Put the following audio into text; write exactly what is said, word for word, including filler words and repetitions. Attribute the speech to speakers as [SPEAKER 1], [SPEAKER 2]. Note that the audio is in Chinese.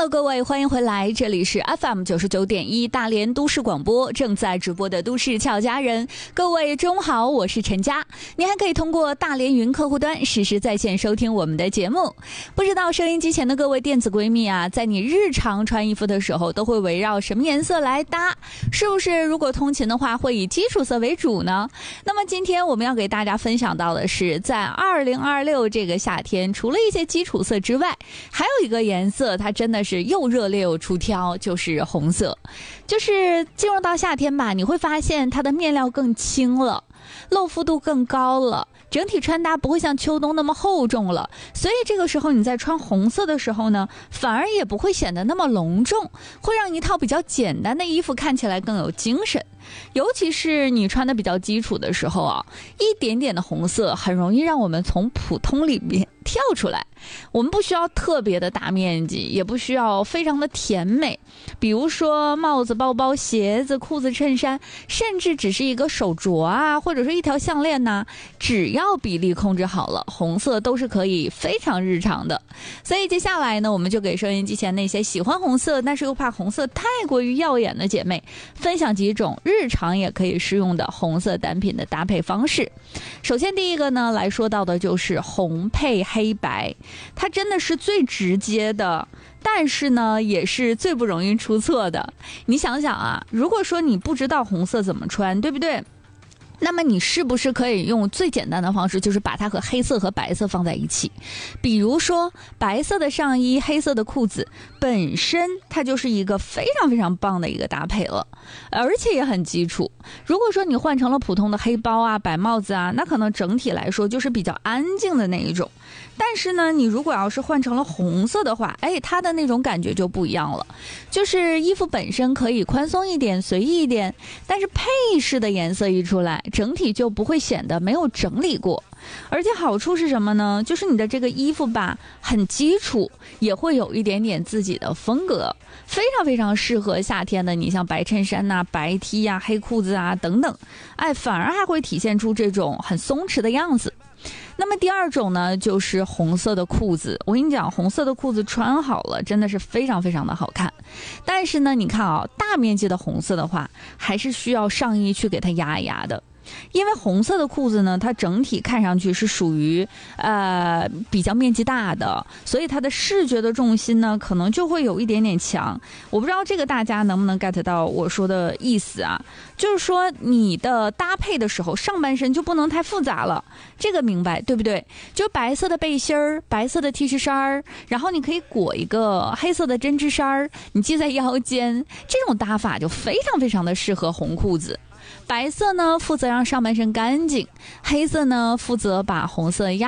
[SPEAKER 1] Hello， 各位，欢迎回来，这里是 F M 九十九点一大连都市广播，正在直播的都市俏佳人。各位中午好，我是陈佳。你还可以通过大连云客户端实时在线收听我们的节目。不知道收音机前的各位电子闺蜜啊，在你日常穿衣服的时候，都会围绕什么颜色来搭？是不是如果通勤的话，会以基础色为主呢？那么今天我们要给大家分享到的是，在二零二六这个夏天，除了一些基础色之外，还有一个颜色，它真的是又热烈又出挑，就是红色。就是进入到夏天吧，你会发现它的面料更轻了，露肤度更高了，整体穿搭不会像秋冬那么厚重了，所以这个时候你在穿红色的时候呢，反而也不会显得那么隆重，会让一套比较简单的衣服看起来更有精神。尤其是你穿的比较基础的时候啊，一点点的红色很容易让我们从普通里面跳出来。我们不需要特别的大面积，也不需要非常的甜美，比如说帽子、包包、鞋子、裤子、衬衫，甚至只是一个手镯啊，或者是一条项链呐、啊，只要比例控制好了，红色都是可以非常日常的。所以接下来呢，我们就给收音机前那些喜欢红色但是又怕红色太过于耀眼的姐妹，分享几种日常也可以适用的红色单品的搭配方式。首先第一个呢，来说到的就是红配黑白，它真的是最直接的，但是呢也是最不容易出错的。你想想啊，如果说你不知道红色怎么穿，对不对？那么你是不是可以用最简单的方式，就是把它和黑色和白色放在一起？比如说白色的上衣，黑色的裤子，本身它就是一个非常非常棒的一个搭配了，而且也很基础。如果说你换成了普通的黑包啊、白帽子啊，那可能整体来说就是比较安静的那一种。但是呢，你如果要是换成了红色的话，哎，它的那种感觉就不一样了。就是衣服本身可以宽松一点、随意一点，但是配饰的颜色一出来，整体就不会显得没有整理过。而且好处是什么呢？就是你的这个衣服吧，很基础，也会有一点点自己的风格，非常非常适合夏天的。你像白衬衫呐、啊、白 T 呀、啊、黑裤子啊等等，哎，反而还会体现出这种很松弛的样子。那么第二种呢，就是红色的裤子。我跟你讲，红色的裤子穿好了，真的是非常非常的好看。但是呢，你看啊，大面积的红色的话，还是需要上衣去给它压一压的。因为红色的裤子呢，它整体看上去是属于呃比较面积大的，所以它的视觉的重心呢，可能就会有一点点强。我不知道这个大家能不能 get 到我说的意思啊？就是说你的搭配的时候，上半身就不能太复杂了，这个明白对不对？就白色的背心儿、白色的 T 恤衫儿，然后你可以裹一个黑色的针织衫儿，你系在腰间，这种搭法就非常非常的适合红裤子。白色呢负责让上半身干净，黑色呢负责把红色压